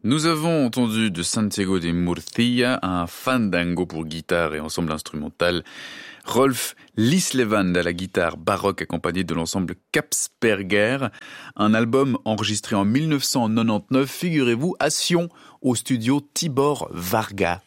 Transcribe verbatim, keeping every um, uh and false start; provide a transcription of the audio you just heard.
Nous avons entendu de Santiago de Murcia un fandango pour guitare et ensemble instrumental. Rolf Lislevand à la guitare baroque accompagné de l'ensemble Kapsperger. Un album enregistré en mille neuf cent quatre-vingt-dix-neuf, figurez-vous, à Sion, au studio Tibor Varga.